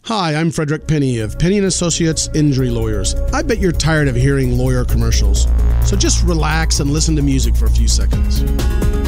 Hi, I'm Frederick Penny of Penny & Associates Injury Lawyers. I bet you're tired of hearing lawyer commercials, so just relax and listen to music for a few seconds.